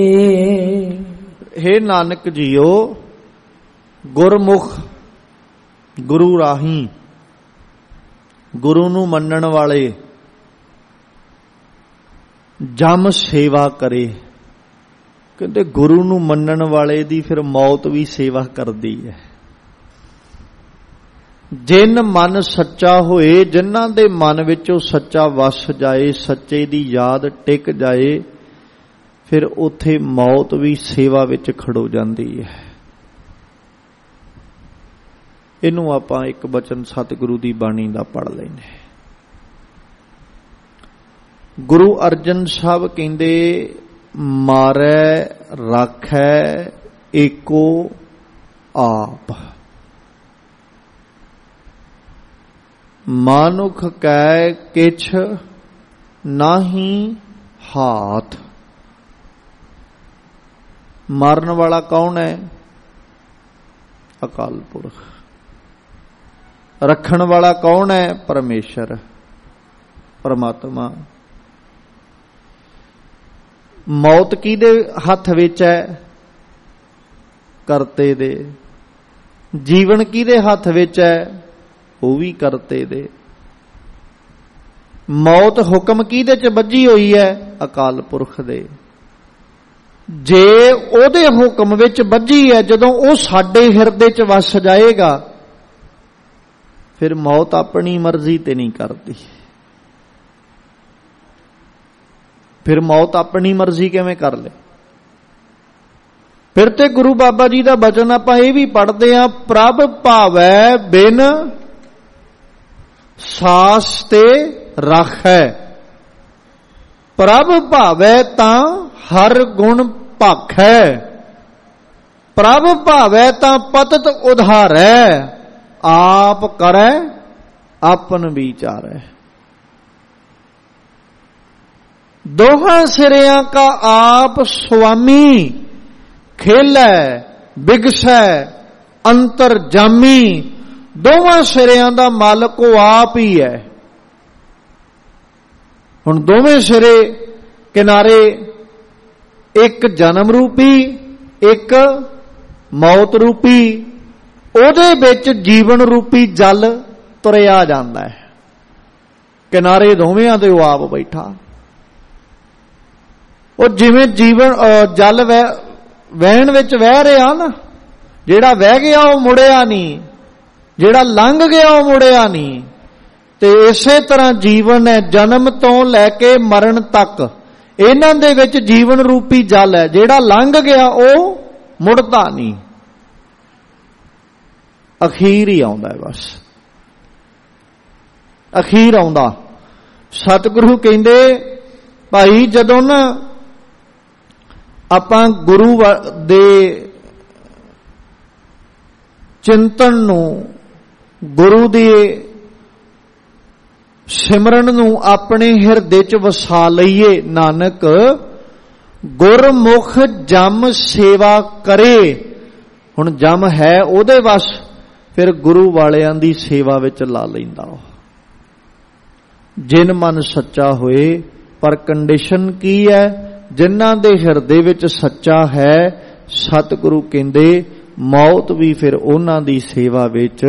हे नानक जीओ, गुरमुख गुरु राही, गुरु नूं मन्नण वाले जम सेवा करे। कहते गुरु नूं मन्नण वाले दी फिर मौत भी सेवा करदी है। जिन मन सच्चा होए, जिन्हां दे मन विचों सच्चा वस जाए, सच्चे दी याद टिक जाए, फिर उथे मौत भी सेवा विच खड़ो जांदी है। इनू आपां एक बचन सतगुरु दी बाणी दा पढ़ लैने। गुरु अर्जन साहब कहंदे, मारै राखै एको आप, मानुख कै किछ नाहीं हाथ। मारन वाला कौन है? अकाल पुरख। रखण वाला कौन है? परमेश्वर, परमात्मा। मौत किहदे हथ विच है? करते दे। जीवन किहदे हथ विच है? वो भी करते दे। मौत हुक्म किहदे च बझी हुई है? अकाल पुरख दे। जे ओदे हुक्म विच बझी है, जदों वो साडे हिरदे च वस जाएगा, फिर मौत अपनी मर्जी ते नहीं करती। फिर मौत अपनी मर्जी किवें कर ले? फिर ते गुरु बाबा जी दा बचन आपां ये भी पढ़दे आ, प्रभ भावै बिन सास ते राखै, प्रभ भावै तां हर गुण भाखै, प्रभ भावै तां पतत उधारै, आप करै आपन विचारै। दोहां सिरियां का आप स्वामी, खेलै बिगसै अंतर जामी। दोवां सिरियां दा मालक वो आप ही है। हुण दोवें सिरे किनारे, एक जन्म रूपी, एक मौत रूपी, ओदे विच जीवन रूपी जल तुरिया जांदा है। किनारे दोवें दे वो आप बैठा। और जिवें जीवन जल वहण विच वह रहा ना, जिहड़ा वह गया वो मुड़िया नहीं, जिहड़ा लंघ गया वो मुड़िया नहीं। ते इसे तरह जीवन है, जन्म तो लैके मरण तक इन्हां दे विच जीवन रूपी जल है। जिहड़ा लंघ गया वो मुड़दा नहीं, अखीर ही आउंदा है, बस अखीर आउंदा। सतगुरु कहंदे, भाई जदों ना आपां गुरु दे चिंतन नूं, गुरु दे सिमरन नूं अपने हिरदे च वसा लईए, नानक गुरमुख जम सेवा करे। हुण जम है ओदे वस, फिर गुरु वालियां दी सेवा विच ला लैंदा। जिन मन सच्चा होए, पर कंडीशन की है? जिन्हां दे हिरदे विच सच्चा है, सतगुरु कहंदे मौत भी फिर उन्हां दी सेवा विच